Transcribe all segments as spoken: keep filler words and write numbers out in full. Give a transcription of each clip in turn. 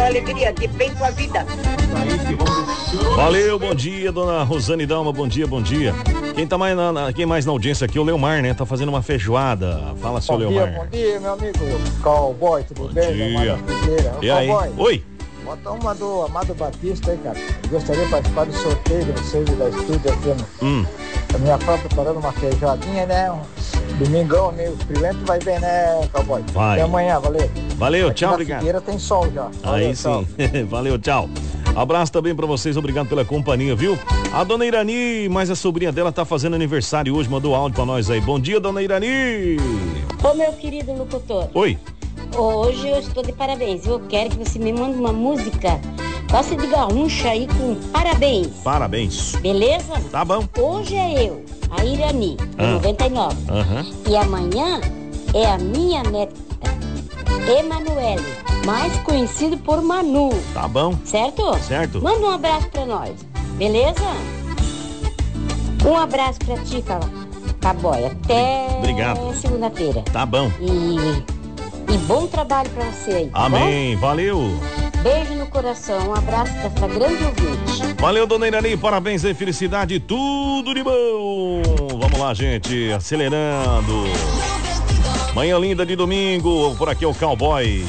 alegria, de bem com a vida. Valeu, bom dia, dona Rosane Dalma, bom dia, bom dia. Quem tá mais na, na, quem mais na audiência aqui, o Leomar, né? Tá fazendo uma feijoada. Fala, seu bom Leomar. Dia, bom dia, meu amigo Cowboy, tudo bom bem? Dia. E aí? Cowboy, oi? bota uma do Amado Batista aí, cara. Eu gostaria de participar do sorteio do serviço da estúdio aqui no, hum. A minha própria preparando uma feijadinha, né? Um domingão meio friolento, vai bem, né, Cowboy? Vai. Até amanhã, valeu. Valeu, aqui tchau, na obrigado. Figueira tem sol já. Valeu, aí tchau. sim. Valeu, tchau. Abraço também pra vocês, obrigado pela companhia, viu? A dona Irani, mas a sobrinha dela tá fazendo aniversário hoje, mandou áudio pra nós aí. Bom dia, dona Irani! Ô, meu querido locutor. Oi. Hoje eu estou de parabéns. Eu quero que você me mande uma música. Gosta de garruncha aí com parabéns. Parabéns. Beleza? Tá bom. Hoje é eu, a Irani, de ah. noventa e nove. Uhum. E amanhã é a minha neta, Emanuele, mais conhecido por Manu. Tá bom. Certo? Certo. Manda um abraço pra nós. Beleza? Um abraço pra ti, Cowboy. Até Obrigado. segunda-feira. Tá bom. E... E bom trabalho pra você aí, tá Amém, bom? Valeu. Beijo no coração, um abraço dessa grande ouvinte. Valeu, dona Irani, parabéns aí, felicidade, tudo de bom. Vamos lá, gente, acelerando. Manhã linda de domingo, por aqui é o Cowboy.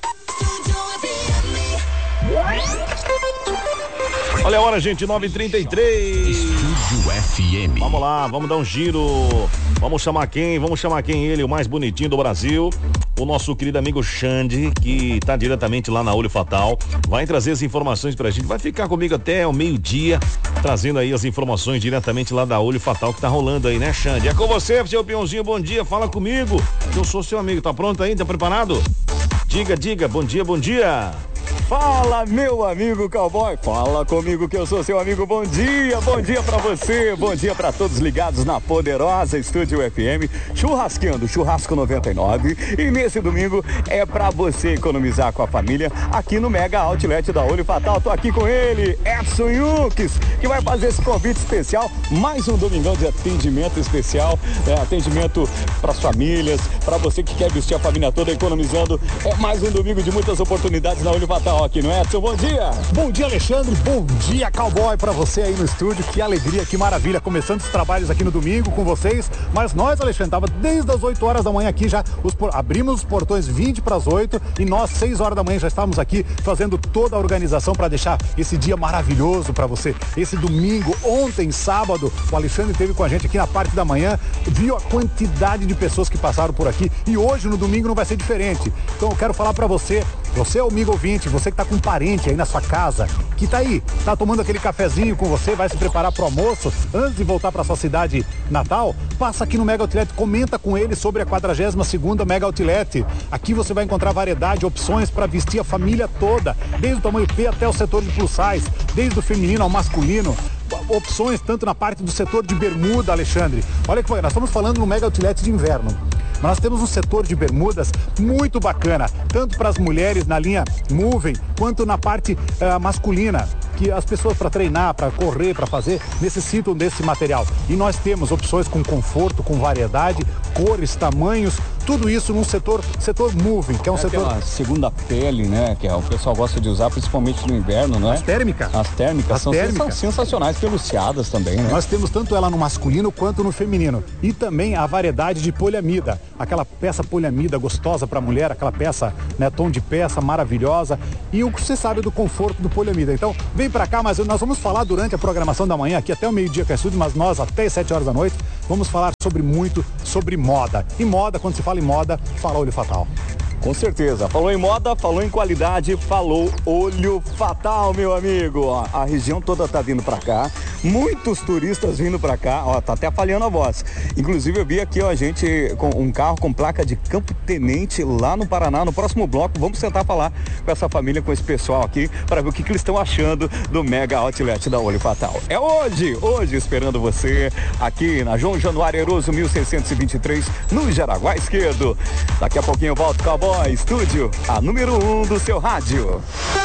Olha a hora, gente, nove e trinta e três. Estúdio F M. Vamos lá, vamos dar um giro. Vamos chamar quem? Vamos chamar quem? Ele, o mais bonitinho do Brasil. O nosso querido amigo Xande, que tá diretamente lá na Olho Fatal. Vai trazer as informações pra gente. Vai ficar comigo até o meio-dia, trazendo aí as informações diretamente lá da Olho Fatal que tá rolando aí, né, Xande? É com você, seu peãozinho, bom dia. Fala comigo. Eu sou seu amigo. Tá pronto aí? Tá preparado? Diga, diga. Bom dia, bom dia. Fala, meu amigo Cowboy, fala comigo que eu sou seu amigo, bom dia, bom dia pra você, bom dia pra todos ligados na poderosa Estúdio F M, churrasqueando, churrasco noventa e nove, e nesse domingo é pra você economizar com a família aqui no Mega Outlet da Olho Fatal. Tô aqui com ele, Edson Yuques, que vai fazer esse convite especial, mais um domingão de atendimento especial, é, atendimento pras famílias, pra você que quer vestir a família toda economizando, é mais um domingo de muitas oportunidades na Olho Fatal. Aqui no Edson, bom dia. Bom dia, Alexandre, bom dia, Cowboy, pra você aí no estúdio, que alegria, que maravilha, começando os trabalhos aqui no domingo com vocês, mas nós, Alexandre, tava desde as oito horas da manhã aqui já, os por... abrimos os portões vinte para as oito e nós, seis horas da manhã, já estávamos aqui fazendo toda a organização para deixar esse dia maravilhoso para você, esse domingo. Ontem, sábado, o Alexandre esteve com a gente aqui na parte da manhã, viu a quantidade de pessoas que passaram por aqui e hoje, no domingo, não vai ser diferente. Então eu quero falar para você, você é o amigo ouvinte, você que tá com um parente aí na sua casa, que tá aí, tá tomando aquele cafezinho com você, vai se preparar pro almoço, antes de voltar pra sua cidade natal, passa aqui no Mega Outlet, comenta com ele sobre a quadragésima segunda Mega Outlet. Aqui você vai encontrar variedade, opções para vestir a família toda, desde o tamanho P até o setor de plus size, desde o feminino ao masculino. Opções tanto na parte do setor de bermuda, Alexandre. Olha que nós estamos falando no Mega Outlet de inverno. Nós temos um setor de bermudas muito bacana, tanto para as mulheres na linha Moving, quanto na parte uh, masculina, que as pessoas para treinar, para correr, para fazer, necessitam desse material. E nós temos opções com conforto, com variedade, cores, tamanhos, tudo isso num setor, setor Moving, que é um é setor... A segunda pele, né, que é, o pessoal gosta de usar, principalmente no inverno, não é? As térmicas. As térmicas As são térmicas. sensacionais, peluciadas também, né? Nós temos tanto ela no masculino quanto no feminino. E também a variedade de poliamida, aquela peça poliamida gostosa para mulher, aquela peça, né, tom de peça maravilhosa. E o que você sabe do conforto do poliamida. Então, vem para cá, mas nós vamos falar durante a programação da manhã, aqui até o meio-dia que é estúdio, mas nós até as sete horas da noite, vamos falar sobre muito, sobre moda. E moda, quando se fala em moda, fala Olho Fatal. Com certeza. Falou em moda, falou em qualidade, falou Olho Fatal, meu amigo. Ó, a região toda tá vindo pra cá. Muitos turistas vindo pra cá. Ó, tá até falhando a voz. Inclusive, eu vi aqui, ó, a gente com um carro com placa de Campo Tenente lá no Paraná. No próximo bloco, vamos sentar falar com essa família, com esse pessoal aqui, para ver o que, que eles estão achando do Mega Outlet da Olho Fatal. É hoje, hoje, esperando você aqui na João Januário Eroso, mil seiscentos e vinte e três, no Jaraguá Esquerdo. Daqui a pouquinho eu volto, Cowboy. Estúdio, a número um do seu rádio.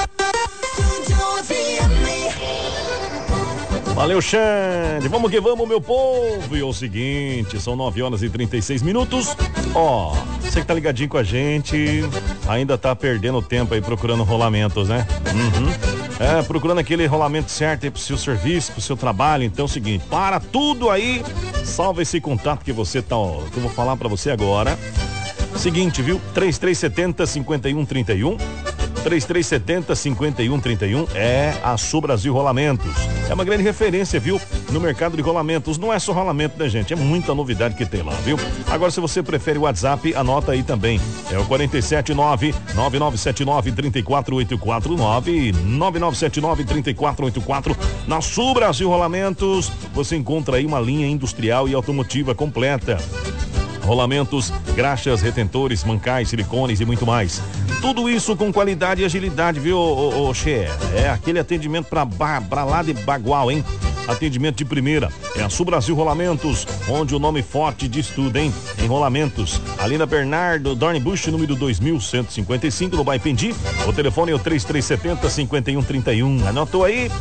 Valeu, Xande. Vamos que vamos, meu povo. E é o seguinte, são nove horas e trinta e seis minutos. Ó, você que tá ligadinho com a gente, ainda tá perdendo tempo aí procurando rolamentos, né? Uhum. É, procurando aquele rolamento certo aí pro seu serviço, pro seu trabalho. Então é o seguinte, para tudo aí, salva esse contato que você tá, ó, que eu vou falar pra você agora. Seguinte, viu? três três sete zero, cinco um três um. três três sete zero, cinco um três um é a Sul Brasil Rolamentos. É uma grande referência, viu? No mercado de rolamentos. Não é só rolamento, né, gente? É muita novidade que tem lá, viu? Agora, se você prefere o WhatsApp, anota aí também. É o quatro sete nove, nove nove sete nove, três quatro oito quatro nove, nove nove sete nove, três quatro oito quatro. Na Sul Brasil Rolamentos, você encontra aí uma linha industrial e automotiva completa. Rolamentos, graxas, retentores, mancais, silicones e muito mais. Tudo isso com qualidade e agilidade, viu, ô, ô, ô Che? É aquele atendimento pra, pra lá de Bagual, hein? Atendimento de primeira. É a Sul Brasil Rolamentos, onde o nome forte diz tudo, hein? Em rolamentos. Ali na Bernardo Dornbusch, número dois mil cento e cinquenta e cinco, no Baipendi. O telefone é o três três sete zero, cinco um três um. Anotou aí?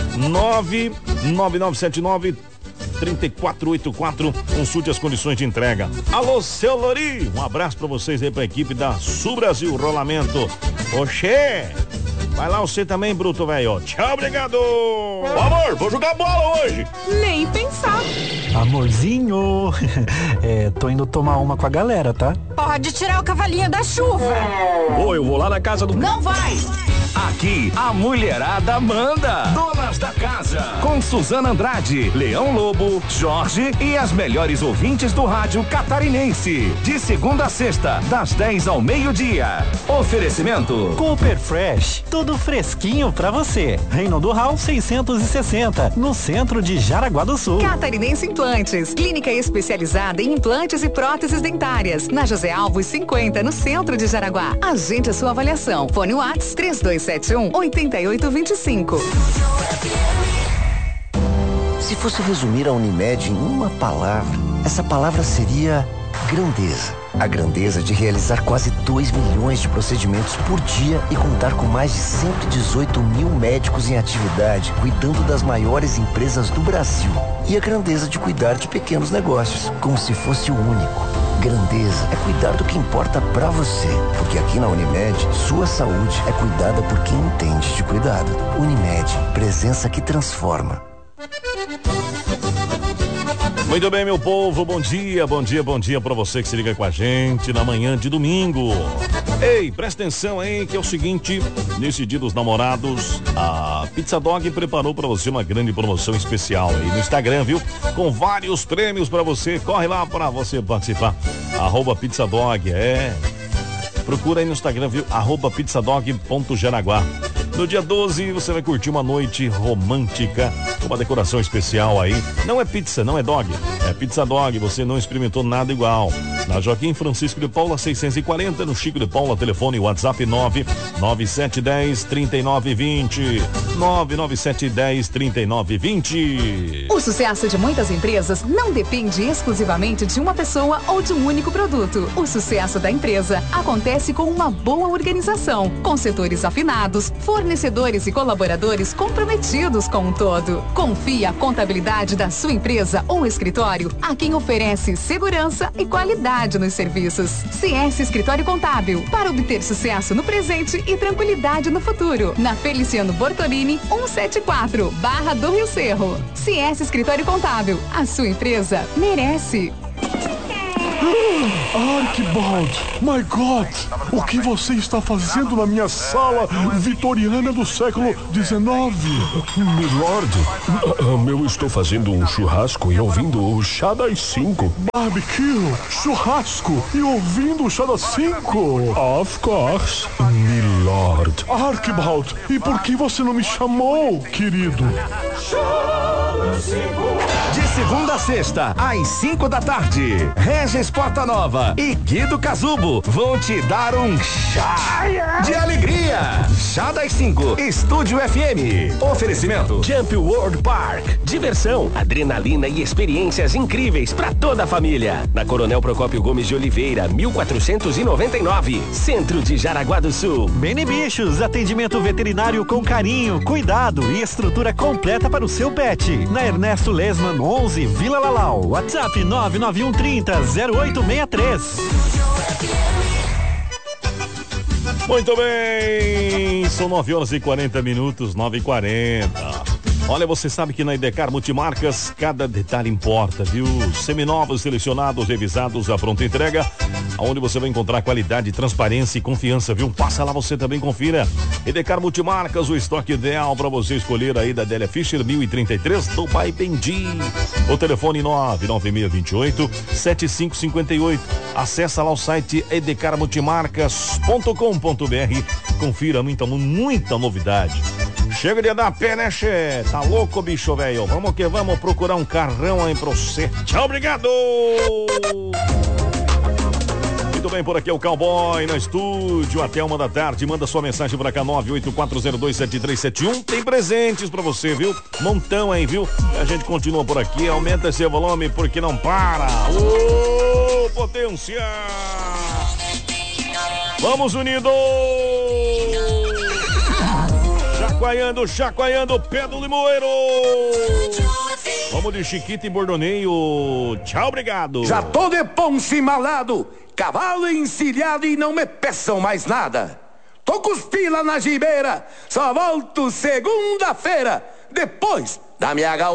nove nove nove sete nove, três quatro oito quatro. Consulte as condições de entrega. Alô, seu Lori, um abraço pra vocês aí, pra equipe da Sul Brasil Rolamento. Oxê, vai lá você também, bruto, velho. Tchau, obrigado. Amor, vou jogar bola hoje. Nem pensar. Amorzinho, é, tô indo tomar uma com a galera, tá? Pode tirar o cavalinho da chuva. Ô, eu vou lá na casa do... Não vai. Aqui, a mulherada manda. Donas da casa. Com Suzana Andrade, Leão Lobo, Jorge e as melhores ouvintes do rádio catarinense. De segunda a sexta, das dez ao meio-dia. Oferecimento Cooper Fresh, tudo fresquinho pra você. Reinaldo Hall seiscentos e sessenta, no centro de Jaraguá do Sul. Catarinense Implantes, clínica especializada em implantes e próteses dentárias. Na José Alves cinquenta, no centro de Jaraguá. Agende a sua avaliação. Fone Whats três dois sete um, oito oito dois cinco. Se fosse resumir a Unimed em uma palavra, essa palavra seria grandeza. A grandeza de realizar quase dois milhões de procedimentos por dia e contar com mais de cento e dezoito mil médicos em atividade, cuidando das maiores empresas do Brasil. E a grandeza de cuidar de pequenos negócios, como se fosse o único. Grandeza é cuidar do que importa pra você, porque aqui na Unimed, sua saúde é cuidada por quem entende de cuidado. Unimed, presença que transforma. Muito bem, meu povo, bom dia, bom dia, bom dia pra você que se liga com a gente na manhã de domingo. Ei, presta atenção aí que é o seguinte, nesse dia dos namorados, a Pizza Dog preparou pra você uma grande promoção especial aí no Instagram, viu? Com vários prêmios pra você, corre lá pra você participar. Arroba Pizza Dog, é... Procura aí no Instagram, viu? Arroba pizzadog ponto jaraguá. No dia doze, você vai curtir uma noite romântica, uma decoração especial aí. Não é pizza, não é dog, é Pizza Dog, você não experimentou nada igual. Na Joaquim Francisco de Paula seiscentos e quarenta, no Chico de Paula, telefone WhatsApp nove nove sete um zero, três nove dois zero, nove nove sete um zero, três nove dois zero. O sucesso de muitas empresas não depende exclusivamente de uma pessoa ou de um único produto. O sucesso da empresa acontece com uma boa organização, com setores afinados, fornecedores e colaboradores comprometidos com o todo. Confie a contabilidade da sua empresa ou escritório a quem oferece segurança e qualidade nos serviços. C S Escritório Contábil, para obter sucesso no presente e tranquilidade no futuro. Na Feliciano Bortolini, cento e setenta e quatro, Barra do Rio Cerro. C S Escritório Contábil, a sua empresa merece. Archibald, my God, o que você está fazendo na minha sala vitoriana do século dezenove? Milord, eu estou fazendo um churrasco e ouvindo o Chá das Cinco. Barbecue, churrasco e ouvindo o Chá das Cinco? Of course, Milord. Archibald, e por que você não me chamou, querido? Chá das Cinco. De segunda a sexta, às cinco da tarde, Regis Porta Nova e Guido Cazubo vão te dar um chá de alegria. Chá das Cinco, Estúdio F M. Oferecimento Jump World Park. Diversão, adrenalina e experiências incríveis para toda a família. Na Coronel Procópio Gomes de Oliveira, mil quatrocentos e noventa e nove, centro de Jaraguá do Sul. Bene Bichos, atendimento veterinário com carinho, cuidado e estrutura completa para o seu pet. Na Ernesto Lesman onze, Vila Lalau. WhatsApp nove nove um trinta, zero oito seis três. Muito bem, são nove horas e quarenta minutos, nove e quarenta. Olha, você sabe que na Edecar Multimarcas cada detalhe importa, viu? Seminovos selecionados, revisados, à pronta entrega, onde você vai encontrar qualidade, transparência e confiança, viu? Passa lá, você também confira. Edecar Multimarcas, o estoque ideal para você escolher aí da Délia Fischer mil e trinta e três do Pai Pendi. O telefone nove nove seis dois oito sete cinco cinco oito. Acesse lá o site edecar multimarcas ponto com ponto br. Confira muita, muita novidade. Chega de dar pé, né, che? Tá louco, bicho, velho? Vamos que vamos procurar um carrão aí pra você. Tchau, obrigado! Muito bem, por aqui é o Cowboy no estúdio até uma da tarde. Manda sua mensagem pra cá, nove oito quatro zero dois sete três sete um. Tem presentes pra você, viu? Montão aí, viu? E a gente continua por aqui. Aumenta esse volume porque não para. Ô, potência! Vamos unidos! Chacoalhando, chacoalhando o pé do limoeiro. Vamos de Chiquita e Bordoneio. Tchau, obrigado. Já tô de poncho embalado, cavalo encilhado e não me peçam mais nada. Tô com os pila na gibeira, só volto segunda-feira, depois da minha gal...